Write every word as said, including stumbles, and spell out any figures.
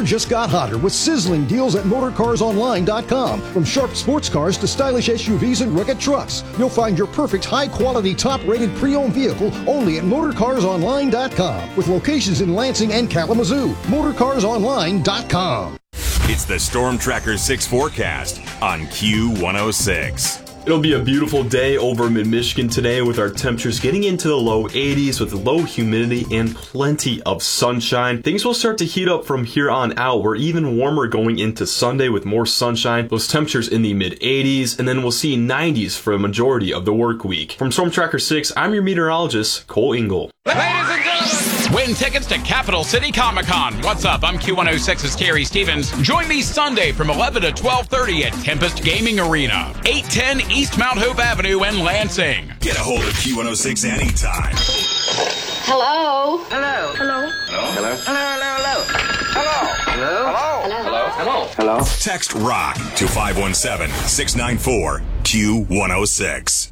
summer just got hotter with sizzling deals at motor cars online dot com. From sharp sports cars to stylish S U Vs and rugged trucks, you'll find your perfect high-quality, top-rated pre-owned vehicle only at motor cars online dot com, with locations in Lansing and Kalamazoo. motor cars online dot com. It's the Storm Tracker six forecast on Q one oh six. It'll be a beautiful day over mid-Michigan today with our temperatures getting into the low eighties with low humidity and plenty of sunshine. Things will start to heat up from here on out. We're even warmer going into Sunday with more sunshine. Those temperatures in the mid eighties, and then we'll see nineties for a majority of the work week. From Storm Tracker six, I'm your meteorologist, Cole Ingle. Ladies and gentlemen, win tickets to Capital City Comic-Con. What's up? I'm Q one oh six's Carrie Stevens. Join me Sunday from eleven to twelve thirty at Tempest Gaming Arena, eight ten East Mount Hope Avenue in Lansing. Get a hold of Q one oh six anytime. Hello? Hello. Hello. Hello? Hello. Hello. Hello. Hello. Hello? Hello? Hello? Hello. Text ROCK to five one seven, six nine four, Q one oh six.